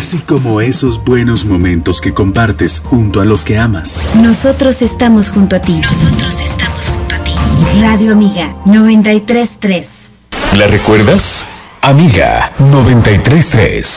así como esos buenos momentos que compartes junto a los que amas. Nosotros estamos junto a ti. Nosotros estamos junto a ti. Radio Amiga 93.3. ¿La recuerdas? Amiga 93.3.